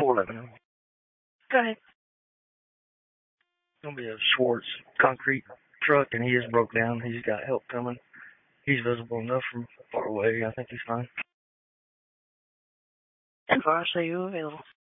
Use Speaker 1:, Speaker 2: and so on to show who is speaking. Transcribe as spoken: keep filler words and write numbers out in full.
Speaker 1: four eleven.
Speaker 2: Go ahead.
Speaker 1: It's going to be a Schwartz concrete truck, and he is broke down. He's got help coming. He's visible enough from far away. I think he's fine.
Speaker 2: ten four, I'll show you available.